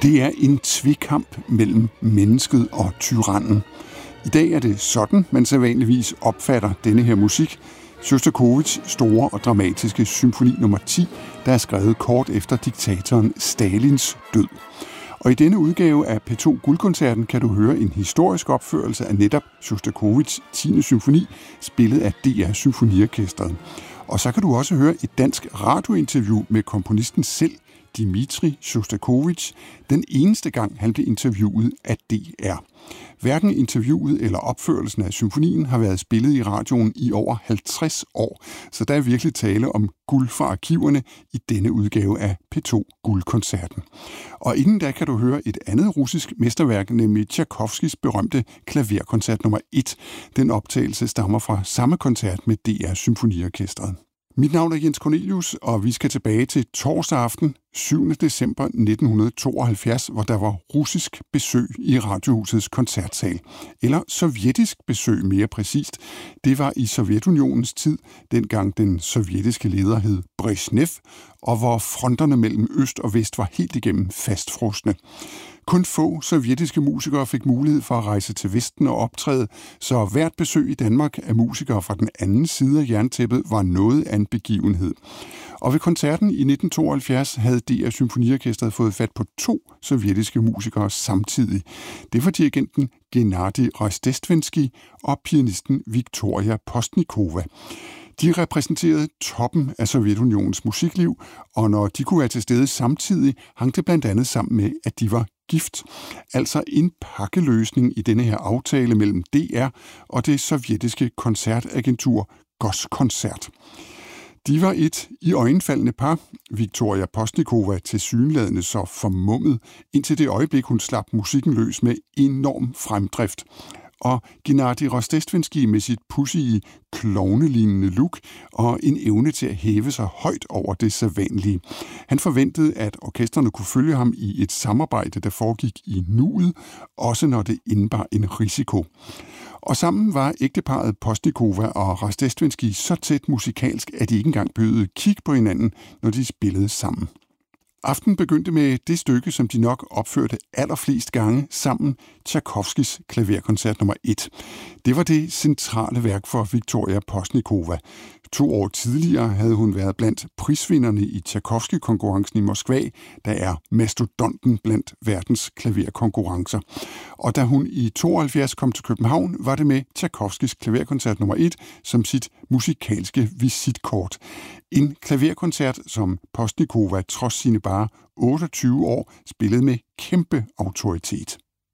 Det er en tvekamp mellem mennesket og tyrannen. I dag er det sådan, man sædvanligvis opfatter denne her musik. Sjostakovitjs store og dramatiske symfoni nummer 10, der er skrevet kort efter diktatoren Stalins død. Og i denne udgave af P2 Guldkoncerten kan du høre en historisk opførelse af netop Sjostakovitjs 10. symfoni, spillet af DR Symfoniorkestret. Og så kan du også høre et dansk radiointerview med komponisten selv, Dmitrij Sjostakovitj, den eneste gang han blev interviewet af DR. Hverken interviewet eller opførelsen af symfonien har været spillet i radioen i over 50 år, så der er virkelig tale om guld fra arkiverne i denne udgave af P2 Guldkoncerten. Og inden da kan du høre et andet russisk mesterværk, nemlig Tjajkovskijs berømte klaverkoncert nummer 1. Den optagelse stammer fra samme koncert med DR Symfoniorkestret. Mit navn er Jens Cornelius, og vi skal tilbage til torsdag aften, 7. december 1972, hvor der var russisk besøg i Radiohusets koncertsal. Eller sovjetisk besøg mere præcist. Det var i Sovjetunionens tid, dengang den sovjetiske leder hed Brezhnev, og hvor fronterne mellem øst og vest var helt igennem fastfrosne. Kun få sovjetiske musikere fik mulighed for at rejse til Vesten og optræde, så hvert besøg i Danmark af musikere fra den anden side af jerntæppet var noget af en begivenhed. Og ved koncerten i 1972 havde DR Symfoniorkestret fået fat på 2 sovjetiske musikere samtidig. Det var dirigenten Gennadij Rostestvenskij og pianisten Viktoria Postnikova. De repræsenterede toppen af Sovjetunionens musikliv, og når de kunne være til stede samtidig, hang det blandt andet sammen med, at de var gift. Altså en pakkeløsning i denne her aftale mellem DR og det sovjetiske koncertagentur Goskoncert. De var et iøjnefaldende par. Viktoria Postnikova tilsyneladende så formummet, indtil det øjeblik, hun slap musikken løs med enorm fremdrift. Og Gennadij Rostestvenskij med sit pudsige, klovnelignende look og en evne til at hæve sig højt over det sædvanlige. Han forventede, at orkestrene kunne følge ham i et samarbejde, der foregik i nuet, også når det indebar en risiko. Og sammen var ægteparret Postnikova og Rostestvenskij så tæt musikalsk, at de ikke engang behøvede kigge på hinanden, når de spillede sammen. Aftenen begyndte med det stykke, som de nok opførte allerflest gange sammen, Tjajkovskijs klaverkoncert nummer 1. Det var det centrale værk for Viktoria Postnikova. 2 år tidligere havde hun været blandt prisvinderne i Tjajkovskij-konkurrencen i Moskva, der er mastodonten blandt verdens klaverkonkurrencer. Og da hun i 72 kom til København, var det med Tjajkovskijs klaverkoncert nummer 1 som sit musikalske visitkort. En klaverkoncert, som Postnikova trods sine bare 28 år spillede med kæmpe autoritet.